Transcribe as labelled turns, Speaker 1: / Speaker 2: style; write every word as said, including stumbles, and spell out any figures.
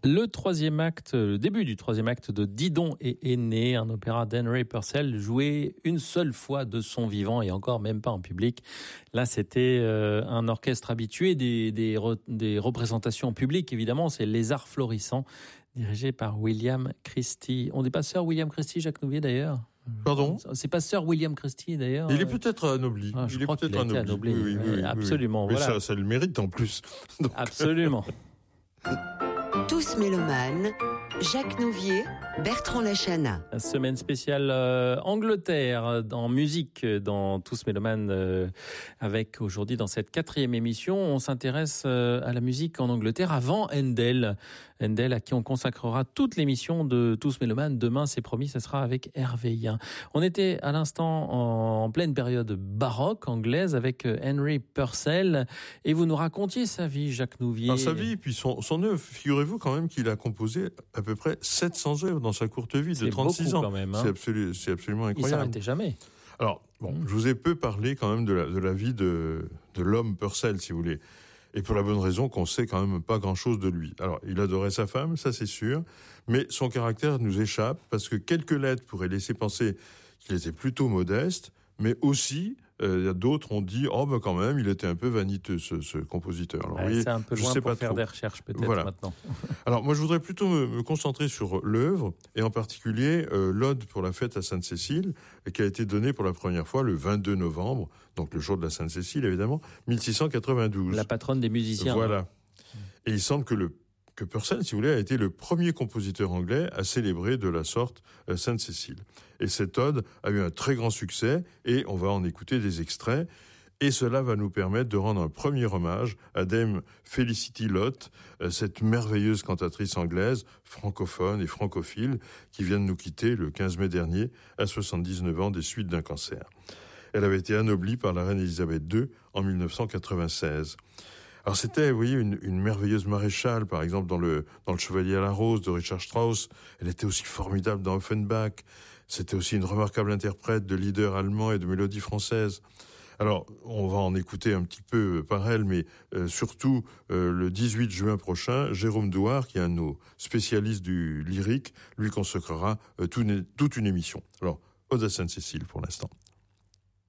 Speaker 1: Le troisième acte, le début du troisième acte de Didon et Aîné, un opéra d'Henry Purcell joué une seule fois de son vivant et encore même pas en public. Là, c'était euh, un orchestre habitué des, des, re, des représentations publiques, évidemment. C'est Les Arts Florissants, dirigé par William Christie. On n'est pas sœur William Christie, Jacques Nouvier, d'ailleurs?
Speaker 2: Pardon?
Speaker 1: C'est pas sœur William Christie, d'ailleurs?
Speaker 2: Il est peut-être anobli.
Speaker 1: Ah, je
Speaker 2: il
Speaker 1: crois
Speaker 2: est peut-être
Speaker 1: qu'il a été
Speaker 2: anobli.
Speaker 1: anobli.
Speaker 2: Oui, oui, oui,
Speaker 1: absolument.
Speaker 2: Oui, oui.
Speaker 1: Voilà.
Speaker 2: Mais ça, ça le mérite en plus. Donc...
Speaker 1: Absolument.
Speaker 3: Tous mélomanes, Jacques Nouvier, Bertrand Lachana.
Speaker 1: Semaine spéciale euh, Angleterre en musique dans Tous mélomanes euh, avec aujourd'hui dans cette quatrième émission, on s'intéresse euh, à la musique en Angleterre avant Handel. Handel à qui on consacrera toute l'émission de Tous mélomanes. Demain, c'est promis, ça sera avec Hervé Yen. On était à l'instant en, en pleine période baroque anglaise avec Henry Purcell et vous nous racontiez sa vie, Jacques Nouvier.
Speaker 2: Dans sa vie, puis son, son œuvre, figurez-vous quand même qu'il a composé à peu près sept cents œuvres dans sa courte vie de trente-six ans.
Speaker 1: Quand même, hein.
Speaker 2: C'est absolu, c'est absolument incroyable.
Speaker 1: Il s'arrêtait jamais.
Speaker 2: Alors, bon, mmh. je vous ai peu parlé quand même de la, de la vie de, de l'homme Purcell, si vous voulez. Et pour la bonne raison qu'on sait quand même pas grand-chose de lui. Alors, il adorait sa femme, ça c'est sûr, mais son caractère nous échappe parce que quelques lettres pourraient laisser penser qu'il était plutôt modeste, mais aussi, euh, d'autres ont dit, oh ben quand même, il était un peu vaniteux, ce, ce compositeur. Alors,
Speaker 1: ouais,
Speaker 2: voyez,
Speaker 1: c'est un peu
Speaker 2: je
Speaker 1: loin
Speaker 2: sais
Speaker 1: pour
Speaker 2: pas
Speaker 1: faire
Speaker 2: trop.
Speaker 1: des recherches peut-être
Speaker 2: voilà.
Speaker 1: maintenant.
Speaker 2: Alors moi, je voudrais plutôt me, me concentrer sur l'œuvre, et en particulier euh, l'Ode pour la fête à Sainte-Cécile, qui a été donnée pour la première fois le vingt-deux novembre, donc le jour de la Sainte-Cécile évidemment, mille six cent quatre-vingt-douze.
Speaker 1: La patronne des musiciens.
Speaker 2: Voilà.
Speaker 1: Hein.
Speaker 2: Et il semble que le que Purcell, si vous voulez, a été le premier compositeur anglais à célébrer de la sorte euh, Sainte-Cécile. Et cette ode a eu un très grand succès, et on va en écouter des extraits, et cela va nous permettre de rendre un premier hommage à Dame Felicity Lott, euh, cette merveilleuse cantatrice anglaise, francophone et francophile, qui vient de nous quitter le quinze mai dernier, à soixante-dix-neuf ans, des suites d'un cancer. Elle avait été anoblie par la reine Elisabeth deux en mille neuf cent quatre-vingt-seize. Alors c'était, vous voyez, une, une merveilleuse maréchale, par exemple, dans le, dans le Chevalier à la Rose de Richard Strauss. Elle était aussi formidable dans Offenbach. C'était aussi une remarquable interprète de leaders allemands et de mélodies françaises. Alors, on va en écouter un petit peu par elle, mais euh, surtout, euh, le dix-huit juin prochain, Jérôme Douard, qui est un de nos spécialistes du lyrique, lui consacrera euh, tout une, toute une émission. Alors, Ode à Sainte-Cécile pour l'instant.